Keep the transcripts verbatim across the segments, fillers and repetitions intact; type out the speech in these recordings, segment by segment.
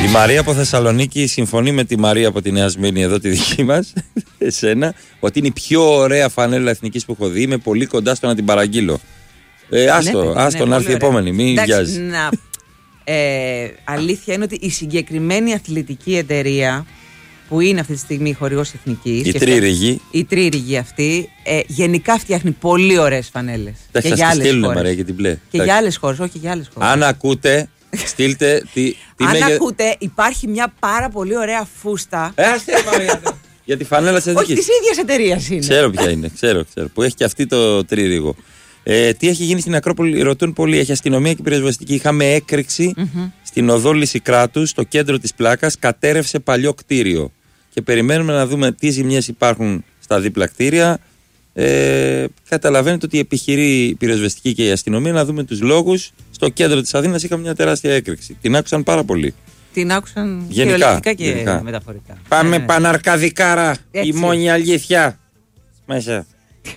Η Μαρία από Θεσσαλονίκη συμφωνεί με τη Μαρία από τη Νέα Σμύρνη, εδώ τη δική μας, εσένα, ότι είναι η πιο ωραία φανέλα εθνικής που έχω δει. Είμαι πολύ κοντά στο να την παραγγείλω. Ε, άστο, ναι, άστο ναι, να έρθει η επόμενη, μην βιάζει. Να, ε, αλήθεια είναι ότι η συγκεκριμένη αθλητική εταιρεία που είναι αυτή τη στιγμή χορηγός εθνικής, η Τρίριγη, η Τρίριγη αυτή, ε, γενικά φτιάχνει πολύ ωραίες φανέλες. Και για άλλες χώρες. Μαρία, και την μπλε. Και για άλλες χώρες, όχι για άλλες χώρες. Αν ακούτε, στείλτε. Τι, τι Αν με... ακούτε, υπάρχει μια πάρα πολύ ωραία φούστα. Ε, άστε, Μαρία. Για τη φανέλα της εθνικής. Όχι, της ίδιας εταιρείας είναι. Ξέρω ποια είναι, ξέρω, ξέρω. Που έχει και αυτή το Τρίριγο. Ε, τι έχει γίνει στην Ακρόπολη, ρωτούν πολλοί. Έχει αστυνομία και πυροσβεστική. Είχαμε έκρηξη mm-hmm. στην οδό Λυσικράτου, στο κέντρο της πλάκας. Κατέρευσε παλιό κτίριο. Και περιμένουμε να δούμε τι ζημιές υπάρχουν στα δίπλα κτίρια. Ε, καταλαβαίνετε ότι επιχειρεί η πυροσβεστική και η αστυνομία να δούμε τους λόγους. Στο κέντρο της Αθήνας είχαμε μια τεράστια έκρηξη. Την άκουσαν πάρα πολύ. Την άκουσαν γενικά και γενικά. μεταφορικά. Πάμε ναι. Παναρκαδικάρα, η μόνη αλήθεια. Μέσα.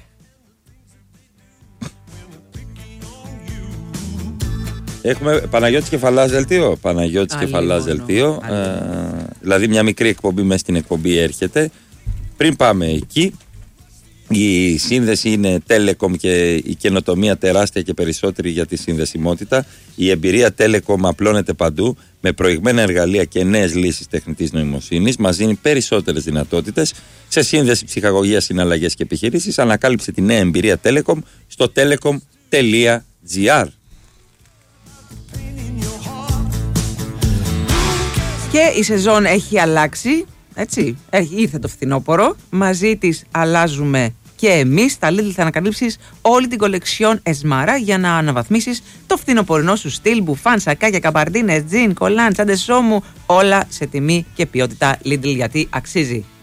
Έχουμε Παναγιώτης Κεφαλάς δελτίο. Παναγιώτης Κεφαλάς δελτίο. Ε, δηλαδή μια μικρή εκπομπή μέσα στην εκπομπή έρχεται. Πριν πάμε εκεί, η σύνδεση είναι Telecom και η καινοτομία τεράστια και περισσότερη για τη συνδεσιμότητα. Η εμπειρία Telecom απλώνεται παντού με προηγμένα εργαλεία και νέες λύσεις τεχνητής νοημοσύνης. Μας δίνει περισσότερες δυνατότητες σε σύνδεση, ψυχαγωγία, συναλλαγές και επιχειρήσεις. Ανακάλυψε τη νέα εμπειρία Telecom στο telecom τελεία gr. Και η σεζόν έχει αλλάξει, έτσι, έχει, ήρθε το φθινόπωρο, μαζί της αλλάζουμε και εμείς. Στα Lidl θα ανακαλύψεις όλη την κολεξιόν Εσμάρα για να αναβαθμίσεις το φθινοπορεινό σου στυλ, μπουφάν, σακάκια, καμπαρντίνες, τζιν, κολάν, τσάντες ώμου, όλα σε τιμή και ποιότητα Lidl, γιατί αξίζει.